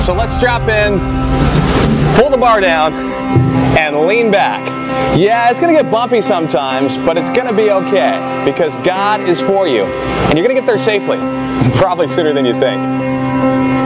So let's strap in, pull the bar down, and lean back. Yeah, it's going to get bumpy sometimes, but it's going to be okay because God is for you. And you're going to get there safely, probably sooner than you think.